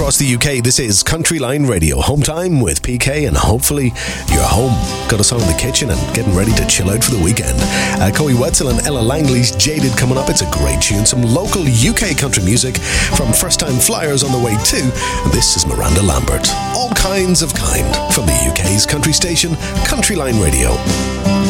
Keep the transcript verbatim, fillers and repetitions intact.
across the U K. This is Country Line Radio, home time with P K, and hopefully you're home. Got a song in the kitchen and getting ready to chill out for the weekend. Uh, Coe Wetzel and Ella Langley's Jaded coming up. It's a great tune. Some local U K country music from First Time Flyers on the way too. And this is Miranda Lambert. All kinds of kind from the U K's country station, Country Line Radio.